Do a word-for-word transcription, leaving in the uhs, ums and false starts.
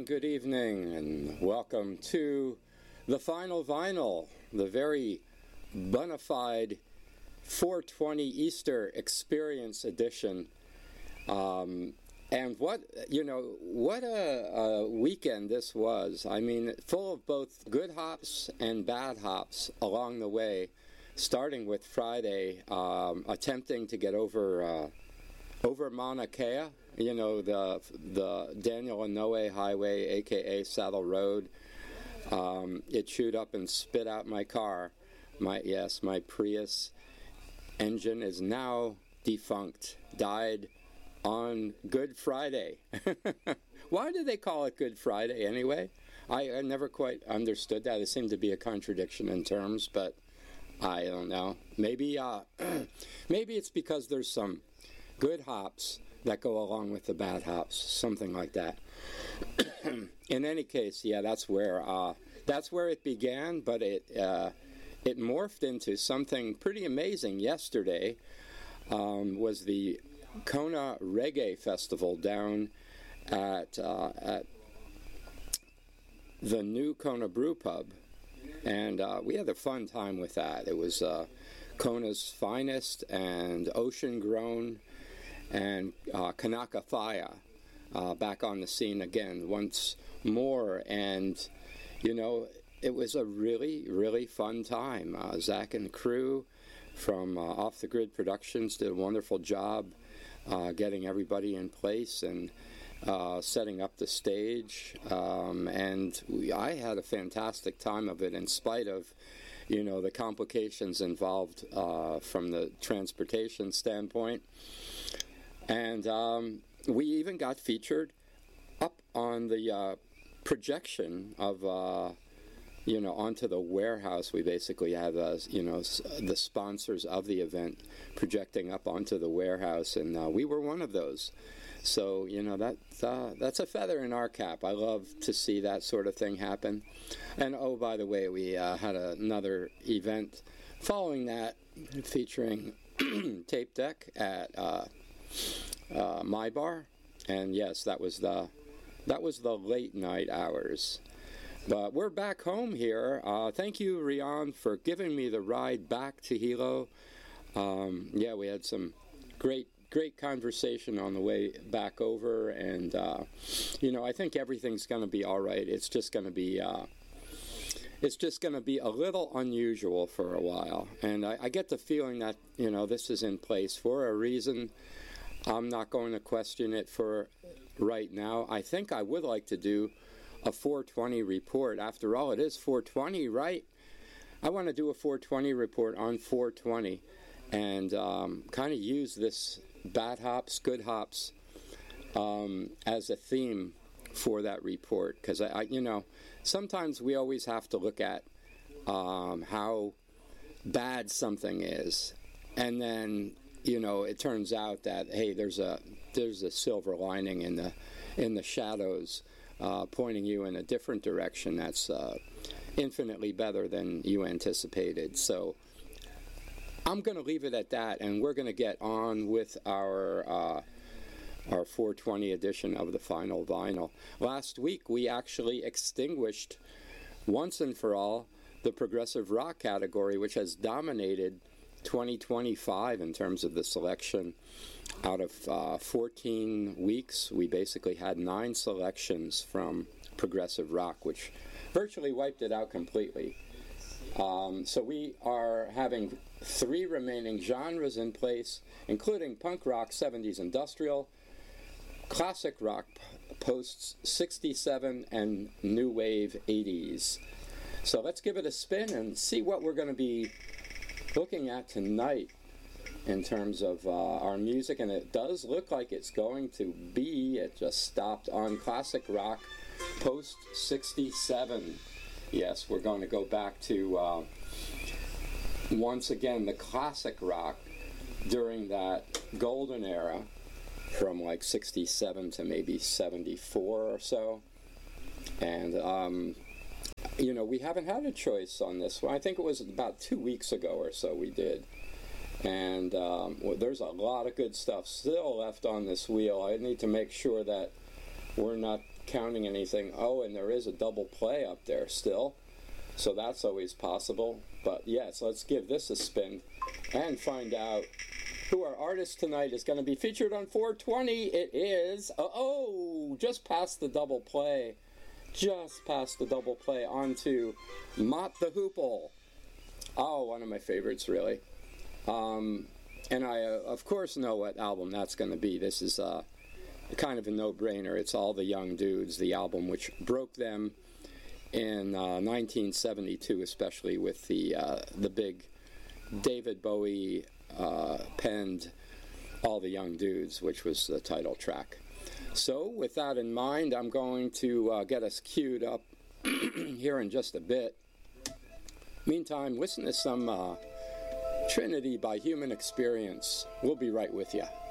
And good evening, and welcome to the final vinyl, the very bona fide four twenty Easter Experience edition. Um, and what, you know, what a, a weekend this was. I mean, full of both good hops and bad hops along the way, starting with Friday, um, attempting to get over uh, over Mauna Kea, you know, the the Daniel Inouye Highway, aka Saddle Road. Um, it chewed up and spit out my car. My yes, my Prius engine is now defunct. Died on Good Friday. Why do they call it Good Friday anyway? I, I never quite understood that. It seemed to be a contradiction in terms, but I don't know. Maybe uh, maybe it's because there's some good hops that go along with the bad hops, something like that. In any case, yeah, that's where uh, that's where it began, but it uh, it morphed into something pretty amazing. Yesterday um, was the Kona Reggae Festival down at uh, at the new Kona Brew Pub, and uh, we had a fun time with that. It was uh, Kona's finest and ocean grown, and uh, Kanaka Fire uh, back on the scene again once more, and you know, it was a really, really fun time. Uh, Zach and the crew from uh, Off the Grid Productions did a wonderful job uh, getting everybody in place and uh, setting up the stage, um, and we, I had a fantastic time of it in spite of, you know, the complications involved uh, from the transportation standpoint. And um, we even got featured up on the uh, projection of, uh, you know, onto the warehouse. We basically had, uh, you know, the sponsors of the event projecting up onto the warehouse, and uh, we were one of those. So, you know, that uh, that's a feather in our cap. I love to see that sort of thing happen. And, oh, by the way, we uh, had another event following that featuring Tape Deck at uh, uh, My Bar. And, yes, that was the that was the late night hours. But we're back home here. Uh, thank you, Rian, for giving me the ride back to Hilo. Um, yeah, we had some great Great conversation on the way back over, and uh, you know, I think everything's going to be all right. It's just going to be, uh, it's just going to be a little unusual for a while, and I, I get the feeling that, you know, this is in place for a reason. I'm not going to question it for right now. I think I would like to do a four twenty report. After all, it is four twenty, right? I want to do a four twenty report on four twenty. And um, kind of use this bad hops, good hops um, as a theme for that report. Because, I, I, you know, sometimes we always have to look at um, how bad something is. And then, you know, it turns out that, hey, there's a there's a silver lining in the, in the shadows uh, pointing you in a different direction that's uh, infinitely better than you anticipated. So I'm going to leave it at that, and we're going to get on with our uh, our four twenty edition of the final vinyl. Last week, we actually extinguished once and for all the progressive rock category, which has dominated twenty twenty-five in terms of the selection. Out of uh, fourteen weeks, we basically had nine selections from progressive rock, which virtually wiped it out completely. Um, so we are having three remaining genres in place, including punk rock, seventies industrial, classic rock posts sixty-seven, and new wave eighties. So let's give it a spin and see what we're going to be looking at tonight in terms of uh, our music. And it does look like it's going to be, it just stopped on classic rock post sixty-seven. Yes, we're going to go back to, uh, once again, the classic rock during that golden era from like sixty-seven to maybe seventy-four or so. And, um, you know, we haven't had a choice on this one. I think it was about two weeks ago or so we did. And um, well, there's a lot of good stuff still left on this wheel. I need to make sure that we're not counting anything. Oh, and there is a double play up there still, so that's always possible. But yes, let's give this a spin and find out who our artist tonight is going to be featured on four twenty. It is, oh, just past the double play. Just past the double play onto Mott the Hoople. Oh, one of my favorites, really. Um, and I, uh, of course, know what album that's going to be. This is uh, kind of a no-brainer. It's All the Young Dudes, the album which broke them in uh, nineteen seventy-two, especially with the uh, the big David Bowie uh, penned All the Young Dudes, which was the title track. So, with that in mind, I'm going to uh, get us queued up here in just a bit. Meantime, listen to some uh, Trinity by Human Experience. We'll be right with you.